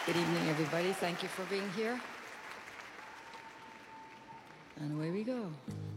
Good evening, everybody. Thank you for being here. And away we go.